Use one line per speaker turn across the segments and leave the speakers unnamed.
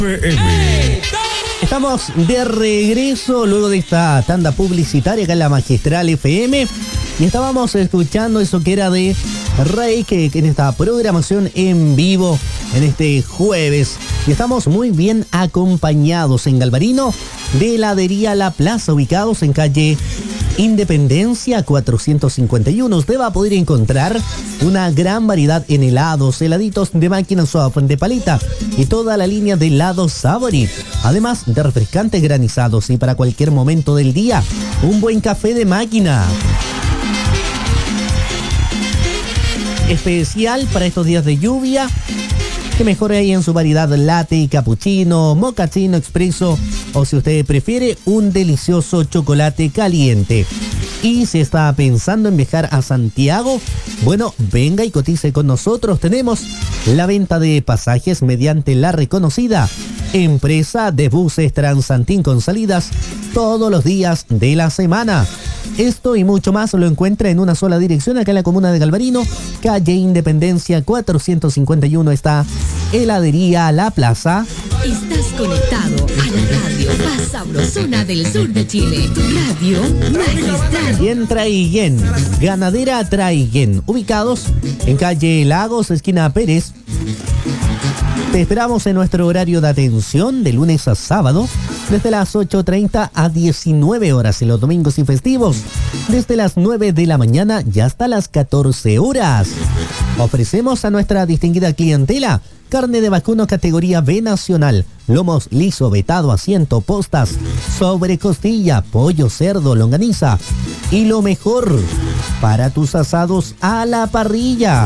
PM.
Estamos de regreso luego de esta tanda publicitaria acá en la Magistral FM. Y estábamos escuchando eso que era de Rey, que en esta programación en vivo en este jueves. Y estamos muy bien acompañados en Galvarino de heladería La Plaza, ubicados en calle Independencia 451. Usted va a poder encontrar una gran variedad en helados, heladitos de máquina suave, de paleta y toda la línea de helados Savory. Además de refrescantes granizados y para cualquier momento del día, un buen café de máquina. Especial para estos días de lluvia, que mejore ahí en su variedad latte, cappuccino, mochaccino, expreso o si usted prefiere un delicioso chocolate caliente. Y si está pensando en viajar a Santiago, bueno, venga y cotice con nosotros. Tenemos la venta de pasajes mediante la reconocida empresa de buses Transantín con salidas todos los días de la semana. Esto y mucho más lo encuentra en una sola dirección acá en la comuna de Galvarino, calle Independencia 451, está heladería La Plaza.
Estás conectado a la radio más sabrosona del sur de Chile, Radio Magistral.
Y en Traiguén, Ganadera Traiguén, ubicados en calle Lagos, esquina Pérez. Te esperamos en nuestro horario de atención de lunes a sábado, desde las 8:30 a 19 horas, en los domingos y festivos, desde las 9 de la mañana y hasta las 14 horas. Ofrecemos a nuestra distinguida clientela carne de vacuno categoría B nacional, lomos liso, vetado, asiento, postas, sobrecostilla, pollo, cerdo, longaniza y lo mejor para tus asados a la parrilla.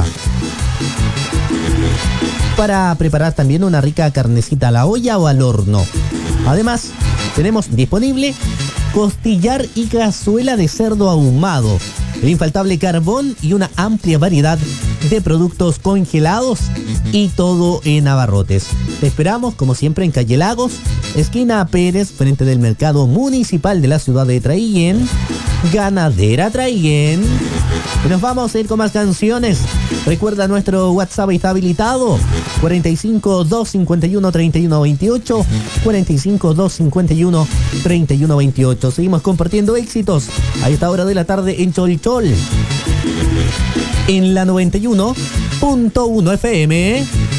Para preparar también una rica carnecita a la olla o al horno. Además, tenemos disponible costillar y cazuela de cerdo ahumado, el infaltable carbón y una amplia variedad de productos congelados y todo en abarrotes. Te esperamos, como siempre, en calle Lagos, esquina Pérez, frente del mercado municipal de la ciudad de Traiguén, Ganadera Traiguén. Y nos vamos a ir con más canciones. Recuerda, nuestro WhatsApp está habilitado: 45 251 3128, 45 251 3128. Seguimos compartiendo éxitos a esta hora de la tarde en Cholchol, en la 91.1 FM.